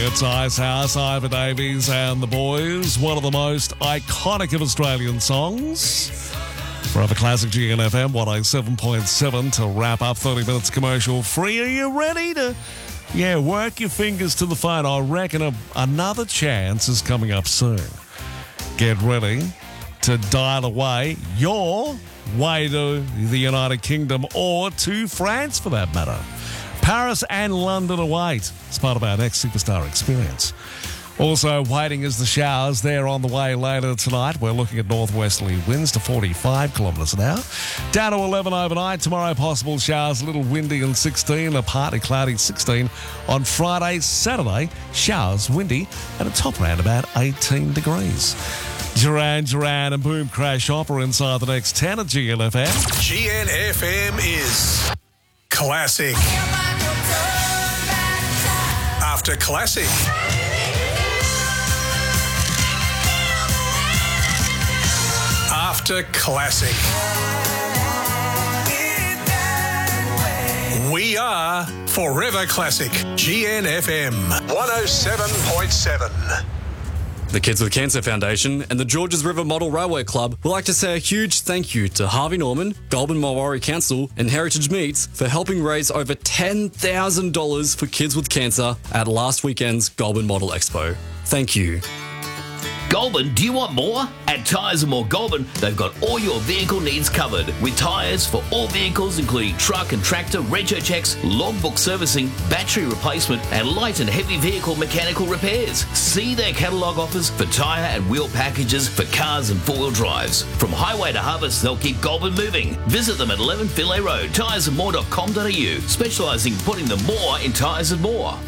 It's Ice House, Ivor Davies and the Boys. One of the most iconic of Australian songs. Forever Classic GNFM 107.7 to wrap up 30 minutes commercial free. Are you ready to, work your fingers to the phone? I reckon another chance is coming up soon. Get ready to dial away your way to the United Kingdom or to France for that matter. Paris and London await. It's part of our next Superstar experience. Also waiting is the showers. They're on the way later tonight. We're looking at northwesterly winds to 45 kilometres an hour. Down to 11 overnight. Tomorrow, possible showers, a little windy and 16, a partly cloudy 16. On Friday, Saturday, showers, windy, and a top round about 18 degrees. Duran Duran and Boom Crash Opera inside the next 10 at GNFM. GNFM is classic. After classic. After classic. We are Forever Classic. GNFM 107.7. The Kids with Cancer Foundation and the Georges River Model Railway Club would like to say a huge thank you to Harvey Norman, Goulburn Mulwaree Council and Heritage Meats for helping raise over $10,000 for kids with cancer at last weekend's Goulburn Model Expo. Thank you. Goulburn, do you want more? At Tyres & More Goulburn, they've got all your vehicle needs covered with tyres for all vehicles including truck and tractor, rego checks, logbook servicing, battery replacement and light and heavy vehicle mechanical repairs. See their catalogue offers for tyre and wheel packages for cars and four-wheel drives. From highway to harvest, they'll keep Goulburn moving. Visit them at 11 Finlay Road, tyresandmore.com.au, specialising in putting the more in Tyres & More.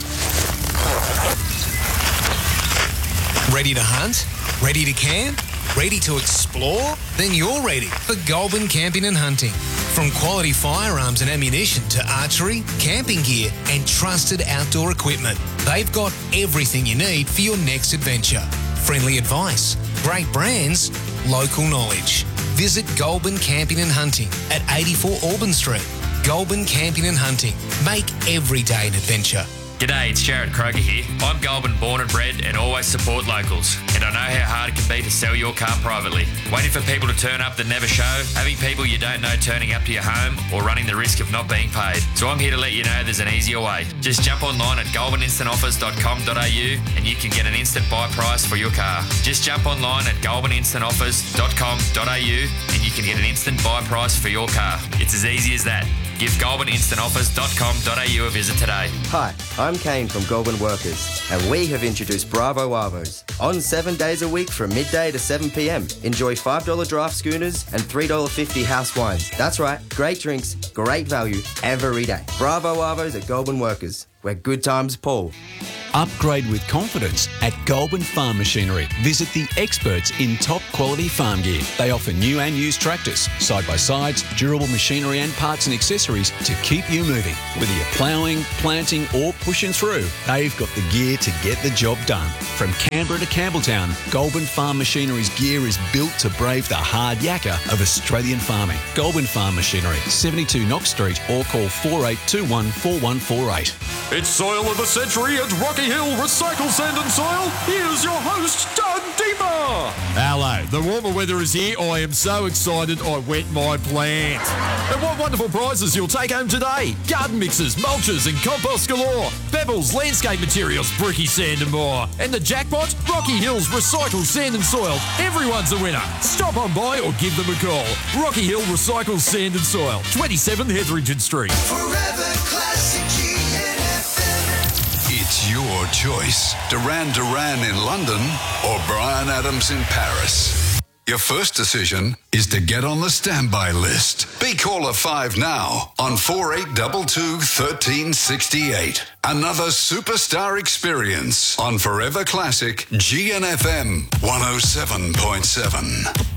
Ready to hunt? Ready to camp? Ready to explore? Then you're ready for Goulburn Camping and Hunting. From quality firearms and ammunition to archery, camping gear and trusted outdoor equipment, they've got everything you need for your next adventure. Friendly advice, great brands, local knowledge. Visit Goulburn Camping and Hunting at 84 Auburn Street. Goulburn Camping and Hunting. Make every day an adventure. G'day, it's Jared Kroger here. I'm Goulburn born and bred and always support locals. And I know how hard it can be to sell your car privately. Waiting for people to turn up that never show, having people you don't know turning up to your home, or running the risk of not being paid. So I'm here to let you know there's an easier way. Just jump online at goulburninstantoffers.com.au and you can get an instant buy price for your car. Just jump online at goulburninstantoffers.com.au and you can get an instant buy price for your car. It's as easy as that. Give goulburninstantoffers.com.au a visit today. Hi, I'm Kane from Goulburn Workers, and we have introduced Bravo Arvos. On 7 days a week from midday to 7 p.m. Enjoy $5 draft schooners and $3.50 house wines. That's right, great drinks, great value every day. Bravo Arvos at Goulburn Workers, where good times pull. Upgrade with confidence at Goulburn Farm Machinery. Visit the experts in top quality farm gear. They offer new and used tractors, side-by-sides, durable machinery and parts and accessories to keep you moving. Whether you're ploughing, planting or pushing through, they've got the gear to get the job done. From Canberra to Campbelltown, Goulburn Farm Machinery's gear is built to brave the hard yakka of Australian farming. Goulburn Farm Machinery, 72 Knox Street, or call 4821 4148. It's Soil of the Century at Rocky Hill Recycle Sand and Soil. Here's your host, Doug Deemer. Hello, the warmer weather is here. I am so excited I wet my plant. And what wonderful prizes you'll take home today. Garden mixes, mulches and compost galore. Pebbles, landscape materials, Bricky Sand and more. And the jackpot, Rocky Hills Recycle Sand and Soil. Everyone's a winner. Stop on by or give them a call. Rocky Hill Recycle Sand and Soil, 27 Hetherington Street. Forever Classic GNFM. It's your choice. Duran Duran in London or Bryan Adams in Paris. Your first decision is to get on the standby list. Be caller 5 now on 4822 1368. Another superstar experience on Forever Classic GNFM 107.7.